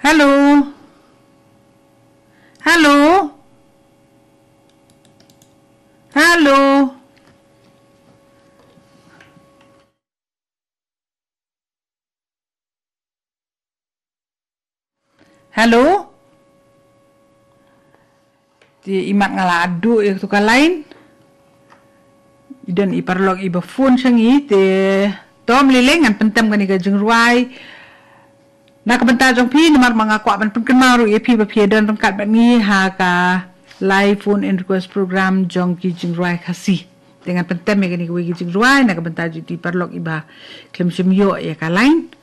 Halo. Halo. Halo. Halo. Di imak ngaladu ya tukar lain. Dan iparlog iba phone syangi te tom lilengan pentem kan iga jengruai. Nakabenta jong pi namar mga kwa ban pagkamaru ya pi bapia dan pangkat bat ni ha ka live phone and request program jong ki jengruai kasih. Dengan pentem ya kan iga wigi jengruai nakabenta jadi parlog iba klem semyo ya ka lain.